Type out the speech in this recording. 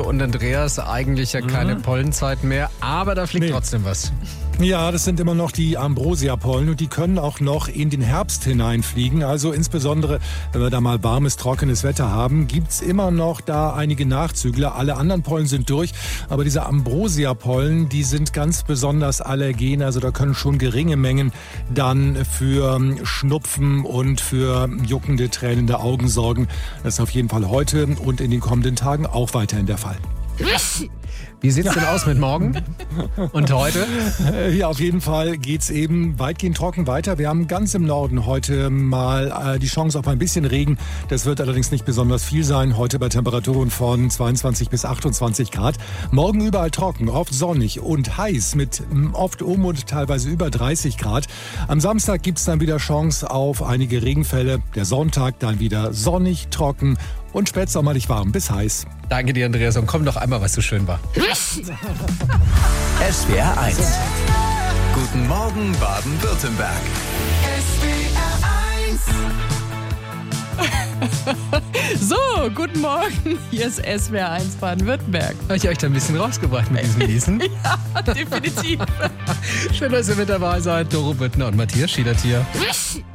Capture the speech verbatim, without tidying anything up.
und Andreas eigentlich ja keine mhm. Pollenzeit mehr, aber da fliegt nee. trotzdem was. Ja, das sind immer noch die Ambrosia-Pollen und die können auch noch in den Herbst hineinfliegen. Also insbesondere, wenn wir da mal warmes, trockenes Wetter haben, gibt's immer noch da einige Nachzügler. Alle anderen Pollen sind durch, aber diese Ambrosia-Pollen, die sind ganz besonders allergen. Also da können schon geringe Mengen dann für Schnupfen und für juckende, tränende Augen sorgen. Das ist auf jeden Fall heute und in den kommenden Tagen auch weiterhin der Fall. Wie sieht's ja. denn aus mit morgen und heute? Ja, auf jeden Fall geht's eben weitgehend trocken weiter. Wir haben ganz im Norden heute mal äh, die Chance auf ein bisschen Regen. Das wird allerdings nicht besonders viel sein. Heute bei Temperaturen von zweiundzwanzig bis achtundzwanzig Grad. Morgen überall trocken, oft sonnig und heiß mit oft um und teilweise über dreißig Grad. Am Samstag gibt's dann wieder Chance auf einige Regenfälle. Der Sonntag dann wieder sonnig, trocken und spätsommerlich warm bis heiß. Danke dir, Andreas, und komm doch einmal, was so schön war. S W R eins. Guten Morgen, Baden-Württemberg. So, guten Morgen. Hier ist S W R eins Baden-Württemberg. Habe ich euch da ein bisschen rausgebracht mit diesem Lesen? Ja, definitiv. Schön, dass ihr mit dabei seid. Doro Büttner und Matthias Schiedertier.